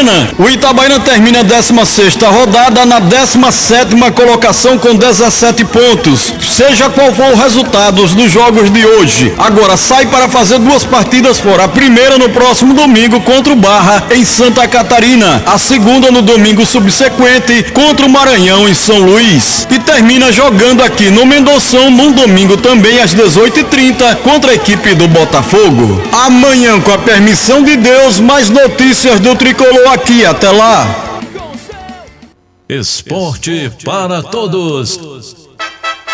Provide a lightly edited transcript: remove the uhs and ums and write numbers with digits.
Itabaiana. O Itabaiana termina a 16ª rodada na 17ª colocação com 17 pontos. Seja qual for o resultado dos jogos de hoje, agora sai para fazer 2 partidas fora. A primeira no próximo domingo contra o Barra em Santa Catarina, a segunda no domingo subsequente contra o Maranhão em São Luís, e termina jogando aqui no Mendoção no domingo também às 18h30 contra a equipe do Botafogo. Amanhã, com a permissão de Deus, mais notícias do Tricolor aqui. Até lá. Esporte para todos.